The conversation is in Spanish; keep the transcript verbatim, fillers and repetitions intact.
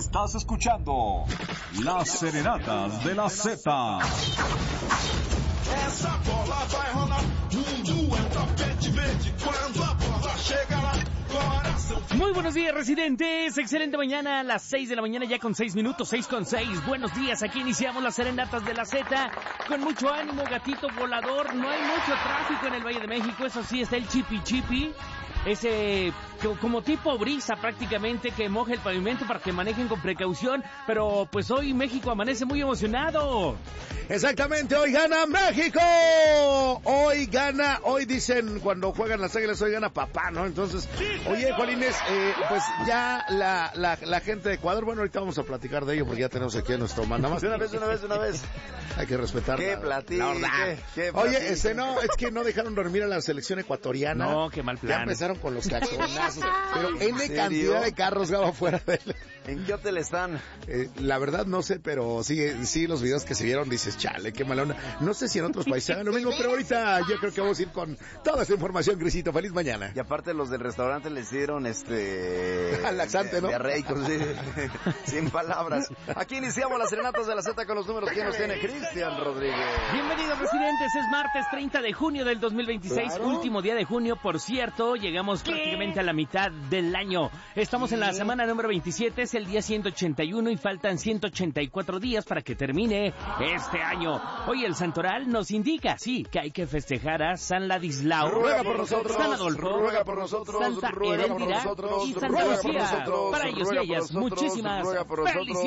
Estás escuchando Las Serenatas de la Z. Essa bola vai rolar, mundo é tapete verde, quando a bola chega lá, coração. Muy buenos días, residentes. Excelente mañana a las seis de la mañana, ya con seis minutos, seis con seis. Buenos días, aquí iniciamos las Serenatas de la Z con mucho ánimo, gatito volador. No hay mucho tráfico en el Valle de México, eso sí, está el chipi chipi. Ese como tipo brisa prácticamente que moja el pavimento para que manejen con precaución, pero pues hoy México amanece muy emocionado. Exactamente, hoy gana México, hoy gana, hoy dicen cuando juegan las Águilas, hoy gana papá, ¿no? Entonces, oye, Juanines, eh, pues ya la, la, la gente de Ecuador, bueno, ahorita vamos a platicar de ello porque ya tenemos aquí a nuestro man, nada más. Una vez, una vez, una vez. Hay que respetar qué la, platique, la verdad. Qué, qué oye, este no, es que no dejaron dormir a la selección ecuatoriana. No, qué mal plan. Ya empezaron con los caconazos, pero N serio? cantidad de carros Gabo fuera de él. ¿En qué hotel están? Eh, la verdad no sé, pero sí, sí los videos que se vieron dices, chale, qué mala onda. No sé si en otros países hagan lo mismo, pero ahorita yo creo que vamos a ir con toda esta información, Grisito. Feliz mañana. Y aparte los del restaurante les dieron este... laxante, ¿no? Diarreicos, sí. Sin palabras. Aquí iniciamos las Serenatas de la Z con los números que nos tiene Cristian Rodríguez. Bienvenidos, residentes, es martes treinta de junio del dos mil veintiséis, claro. Último día de junio, por cierto, llegamos ¿Qué? prácticamente a la mitad del año. Estamos ¿Qué? en la semana número veintisiete, es el día ciento ochenta y uno y faltan ciento ochenta y cuatro días para que termine este año. Hoy el santoral nos indica, sí, que hay que festejar a San Ladislao, ruega por nosotros, San Adolfo, ruega por nosotros, Santa ruega por Heréndira nosotros, y Santa ruega Lucía. por nosotros, Para ellos y ellas, muchísimas ruega por nosotros,